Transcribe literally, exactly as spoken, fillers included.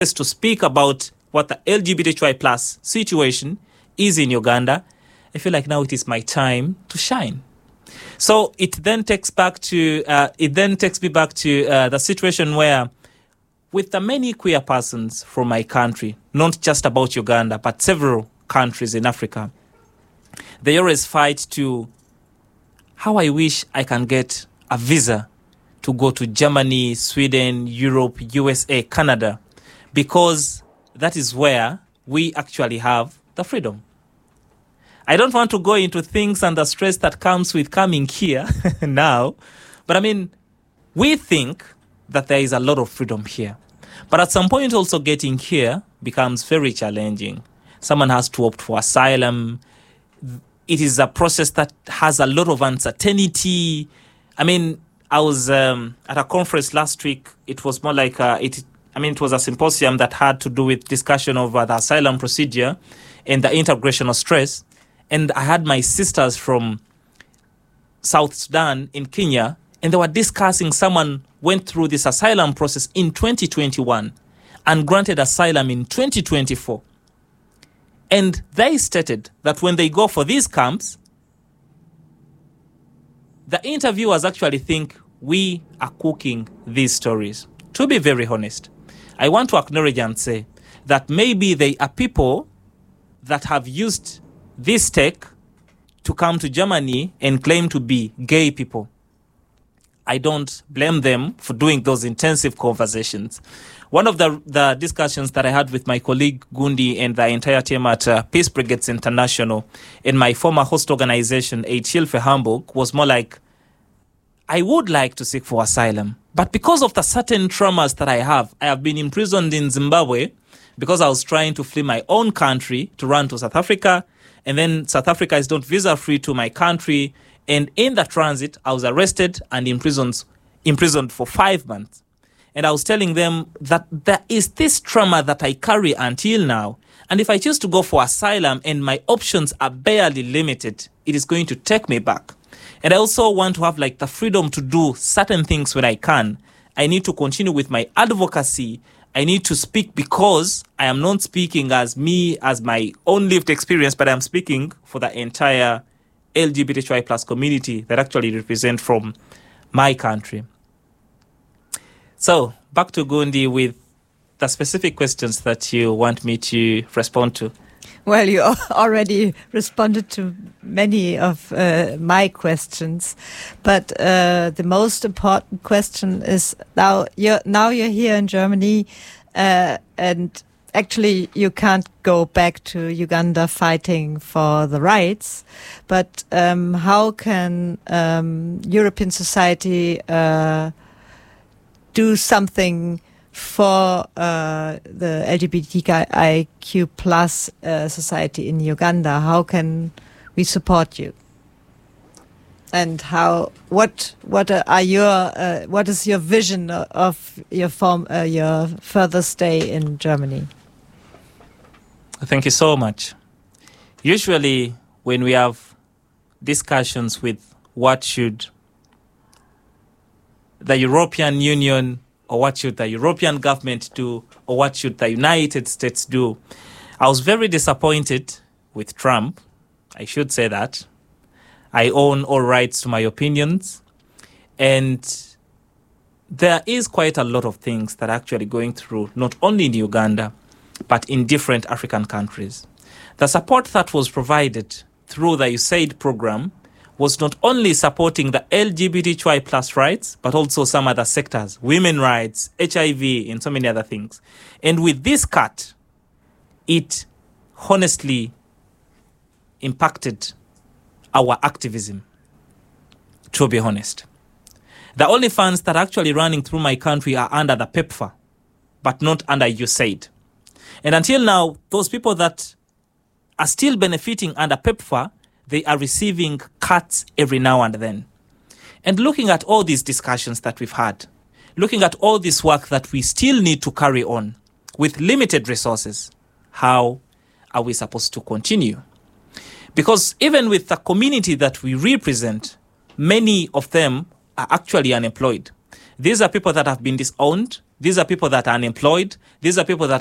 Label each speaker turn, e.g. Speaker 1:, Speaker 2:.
Speaker 1: to speak about what the L G B T Q I plus situation is in Uganda, I feel like now it is my time to shine. So it then takes back to uh, it then takes me back to uh, the situation where, with the many queer persons from my country, not just about Uganda, but several countries in Africa, they always fight to how I wish I can get a visa to go to Germany, Sweden, Europe, U S A, Canada, because that is where we actually have the freedom. I don't want to go into things and the stress that comes with coming here now, but I mean, we think that there is a lot of freedom here. But at some point also getting here becomes very challenging. Someone has to opt for asylum. It is a process that has a lot of uncertainty. I mean, I was um, at a conference last week. It was more like, a, it. I mean, it was a symposium that had to do with discussion of uh, the asylum procedure and the integration of stress. And I had my sisters from South Sudan in Kenya, and they were discussing someone went through this asylum process in twenty twenty-one and granted asylum in twenty twenty-four. And they stated that when they go for these camps, the interviewers actually think we are cooking these stories. To be very honest, I want to acknowledge and say that maybe they are people that have used this tech to come to Germany and claim to be gay people. I don't blame them for doing those intensive conversations. One of the, the discussions that I had with my colleague Gundi and the entire team at uh, Peace Brigades International in my former host organization, Aid Hilfe Hamburg, was more like, I would like to seek for asylum, but because of the certain traumas that I have, I have been imprisoned in Zimbabwe because I was trying to flee my own country to run to South Africa, and then South Africa is not visa-free to my country, and in the transit, I was arrested and imprisoned, imprisoned for five months. And I was telling them that there is this trauma that I carry until now, and if I choose to go for asylum and my options are barely limited, it is going to take me back. And I also want to have like the freedom to do certain things when I can. I need to continue with my advocacy. I need to speak because I am not speaking as me, as my own lived experience, but I'm speaking for the entire L G B T Q I plus community that actually represent from my country. So back to Gundi with the specific questions that you want me to respond to.
Speaker 2: Well, you already responded to many of uh, my questions, but uh, the most important question is now you're now you're here in Germany, uh, and actually you can't go back to Uganda fighting for the rights. But um, how can um, European society uh, do something for uh, the L G B T I Q plus uh, society in Uganda? How can we support you? And how? What? What are your? Uh, what is your vision of your form? Uh, your further stay in Germany?
Speaker 1: Thank you so much. Usually, when we have discussions with what should the European Union or what should the European government do, or what should the United States do, I was very disappointed with Trump. I should say that. I own all rights to my opinions. And there is quite a lot of things that are actually going through, not only in Uganda, but in different African countries. The support that was provided through the U S A I D program was not only supporting the L G B T Q I plus rights, but also some other sectors, women rights, H I V, and so many other things. And with this cut, it honestly impacted our activism, to be honest. The only funds that are actually running through my country are under the PEPFAR, but not under U S A I D. And until now, those people that are still benefiting under PEPFAR, they are receiving cuts every now and then. And looking at all these discussions that we've had, looking at all this work that we still need to carry on with limited resources, how are we supposed to continue? Because even with the community that we represent, many of them are actually unemployed. These are people that have been disowned. These are people that are unemployed. These are people that